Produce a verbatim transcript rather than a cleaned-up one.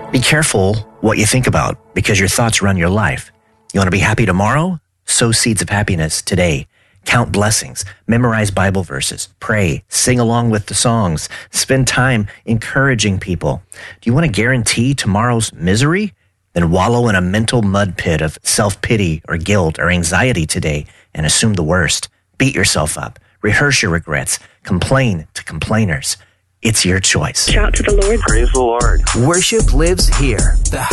Be careful what you think about because your thoughts run your life. You want to be happy tomorrow? Sow seeds of happiness today. Count blessings, memorize Bible verses, pray, sing along with the songs, spend time encouraging people. Do you want to guarantee tomorrow's misery? Then wallow in a mental mud pit of self-pity or guilt or anxiety today and assume the worst. Beat yourself up, rehearse your regrets, complain to complainers. It's your choice. Shout to the Lord. Praise the Lord. Worship lives here. The